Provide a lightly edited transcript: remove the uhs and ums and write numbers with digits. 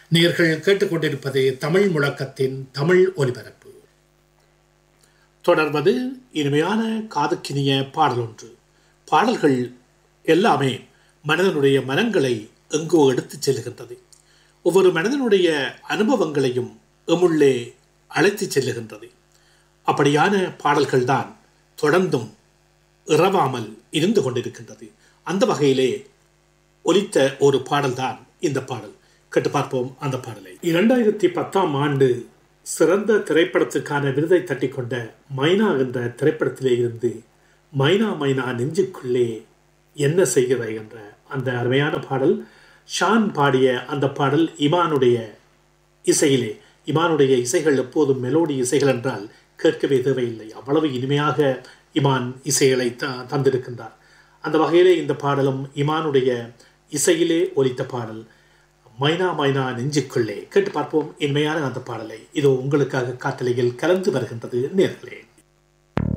நீங்கள் கேட்டுக்கொண்டிருப்பது தமிழ் முழக்கத்தின் தமிழ் ஒலிபரப்பு. தொடர்வது இனிமையான காதுக்கினிய பாடல் ஒன்று. பாடல்கள் எல்லாமே மனிதனுடைய மனங்களை எங்கோ எடுத்துச் செல்லுகின்றது. ஒவ்வொரு மனிதனுடைய அனுபவங்களையும் எமுள்ளே அழைத்துச் செல்லுகின்றது. அப்படியான பாடல்கள்தான் தொடர்ந்தும் இறவாமல் இருந்து கொண்டிருக்கின்றது. அந்த வகையிலே ஒலித்த ஒரு பாடல்தான் இந்த பாடல். கேட்டு பார்ப்போம் அந்த பாடலை. 2010 சிறந்த திரைப்படத்துக்கான விருதை தட்டிக்கொண்ட மைனா என்ற திரைப்படத்திலே இருந்து மைனா மைனா நெஞ்சுக்குள்ளே என்ன செய்கிறாய் என்ற அந்த அருமையான பாடல். ஷான் பாடிய அந்த பாடல் இமானுடைய இசையிலே. இமானுடைய இசைகள் எப்போதும் மெலோடி இசைகள் என்றால் கேட்கவே தேவையில்லை. அவ்வளவு இனிமையாக இமான் இசைகளை தந்திருக்கின்றார். அந்த வகையிலே இந்த பாடலும் இமானுடைய இசையிலே ஒலித்த பாடல். மைனா மைனா நெஞ்சுக்குள்ளே. கேட்டு பார்ப்போம் இனிமையான அந்த பாடலை. இதோ உங்களுக்காக காற்றலையில் கலந்து வருகின்றது நேர்களே.